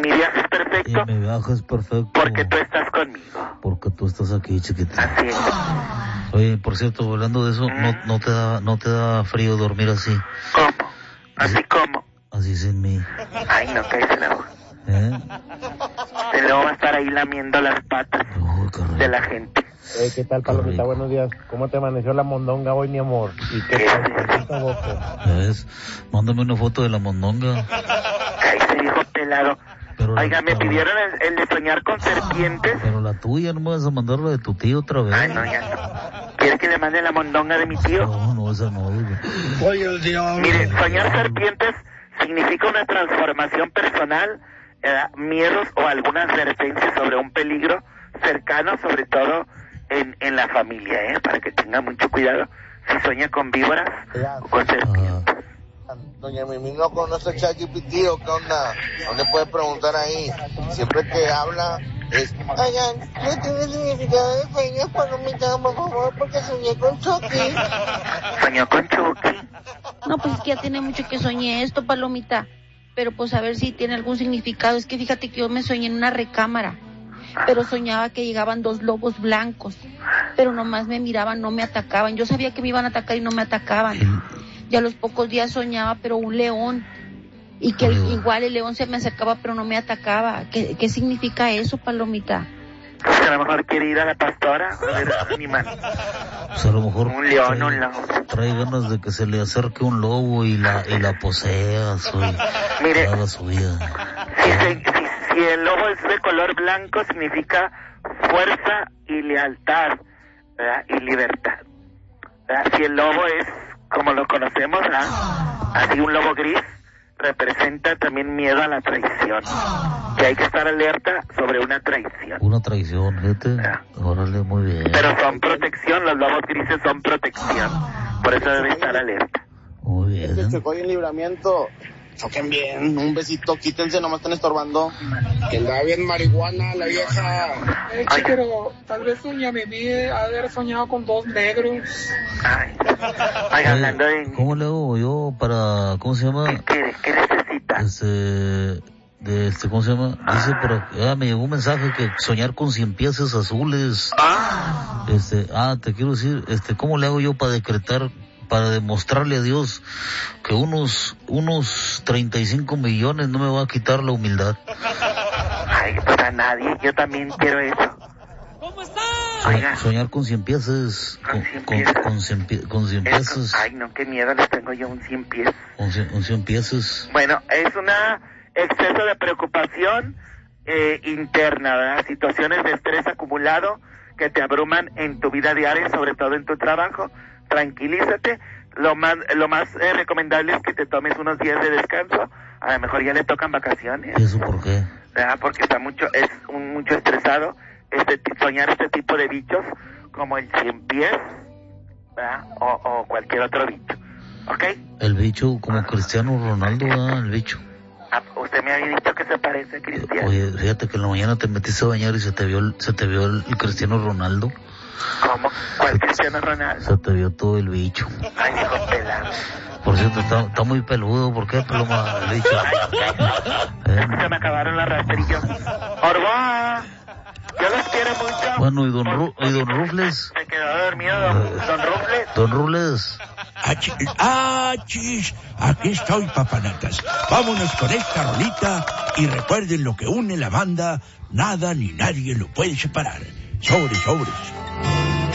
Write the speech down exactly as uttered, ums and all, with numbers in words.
mi viaje es perfecto. Y mi viaje es perfecto. Porque tú estás conmigo. Porque tú estás aquí, chiquita. Así es. Oye, por cierto, hablando de eso, Mm. ¿no, no te da, no te da frío dormir así? ¿Cómo? ¿Así como? Así sin mí. Ay, no, cállese la boca. ¿Eh? Y luego va a estar ahí lamiendo las patas Oh, qué rico. de la gente. Eh, ¿Qué tal, Palomita? Buenos días. ¿Cómo te amaneció la mondonga hoy, mi amor? ¿Y qué tal? Boca? ¿Ves? Mándame una foto de la mondonga. Cállese, viejo pelado. Pero la- Oiga, me pero- pidieron el, el de soñar con serpientes. Pero la tuya, no me vas a mandar la de tu tío otra vez. Ay, no, ya no. ¿Quiere que le mande la mondonga de mi tío? No, no, esa no. Digo. Oye, el diablo. Mire, soñar serpientes significa una transformación personal, eh, miedos o alguna advertencia sobre un peligro cercano, sobre todo en, en la familia, ¿eh? Para que tenga mucho cuidado si sueña con víboras o con serpientes. Ah, Doña Mimi no conoce a ChatGPT, ¿o qué onda? No le puede preguntar ahí. Siempre que habla es... Oigan, no tiene significado de sueños, Palomita, por favor, porque soñé con Chucky. ¿Soñó con Chucky? No, pues es que ya tiene mucho que soñé esto, Palomita. Pero pues a ver si tiene algún significado. Es que fíjate que yo me soñé en una recámara. Pero soñaba que llegaban dos lobos blancos. Pero nomás me miraban, no me atacaban. Yo sabía que me iban a atacar y no me atacaban. Y a los pocos días soñaba, pero un león. Y que el- igual el león se me acercaba, pero no me atacaba. ¿Qué, qué significa eso, Palomita? Pues a lo mejor quiere ir a la pastora a ver animal. pues a lo mejor Un león, trae, un lobo. trae ganas de que se le acerque un lobo y la y la posea, soy, Mire. haga su vida. Si, se- si, si el lobo es de color blanco, significa fuerza y lealtad, ¿verdad? Y libertad, ¿verdad? Si el lobo es como lo conocemos, ¿verdad? Así un lobo gris representa también miedo a la traición, que hay que estar alerta sobre una traición. Una traición, fíjate. Ah. Órale, muy bien. Pero son protección, los lobos grises son protección, por eso debe estar alerta. Muy Que bien. chocó en libramiento. Choquen bien, un besito, quítense, nomás están estorbando. Que da bien marihuana la vieja. Eh, Ay. pero tal vez Doña Mimi ha de haber soñado con dos negros. Ay, ay, hablando de... ¿Cómo le hago yo para, cómo se llama? ¿Qué quiere? ¿Qué necesita? Este, de este, ¿cómo se llama? Dice por aquí, ah, me llegó un mensaje que soñar con cien pies azules. Ah, Este, ah, te quiero decir, este, ¿cómo le hago yo para decretar, para demostrarle a Dios que unos, unos treinta y cinco millones no me va a quitar la humildad? ay, pues a nadie, yo también quiero eso. So- Oiga. soñar con cien pies es, Con con, cien con, pies. con cien pie- con cien Es- pies es, ay, no, qué miedo les tengo yo un cien pies. con cien, con cien pies es, Bueno, es un exceso de preocupación eh, interna, ¿verdad? Situaciones de estrés acumulado que te abruman en tu vida diaria, sobre todo en tu trabajo. Tranquilízate. Lo más, lo más eh, recomendable es que te tomes unos días de descanso. A lo mejor ya le tocan vacaciones, ¿y eso por qué? ¿verdad? Porque está mucho, es un, mucho estresado este ti- soñar este tipo de bichos como el cien pies, ¿verdad? O, o cualquier otro bicho, ¿ok? El bicho como Cristiano Ronaldo, ¿verdad? El bicho. Ah, usted me había dicho que se parece a Cristiano. Oye, fíjate que en la mañana te metiste a bañar y se te vio, el- se te vio el, el Cristiano Ronaldo. ¿Cómo? ¿Cuál Cristiano Ronaldo? Se te vio todo el bicho. Ay, dijo pelado. Por cierto, está, está muy peludo. ¿Por qué, Paloma? El bicho. ¿Eh? Se me acabaron las rastrillos. ¡Orba! Yo los quiero mucho. Bueno, ¿y don, Ru- y don Rufles? Se quedó dormido, don, don Rufles. Don Rufles. Achis, achis, aquí estoy, papanatas. Vámonos con esta rolita y recuerden lo que une la banda, nada ni nadie lo puede separar. Sobres, sobres.